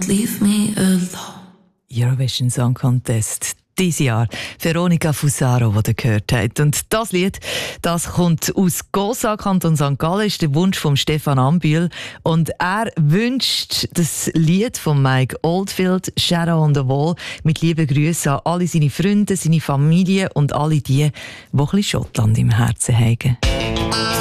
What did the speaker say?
Leave me alone. Eurovision Song Contest. Dieses Jahr Veronica Fusaro, die ihr gehört habt. Und das Lied, das kommt aus Gosa, Kanton St. Gallen, ist der Wunsch von Stefan Ambühl. Und er wünscht das Lied von Mike Oldfield, Shadow on the Wall, mit lieben Grüßen an alle seine Freunde, seine Familie und alle die ein bisschen Schottland im Herzen haben.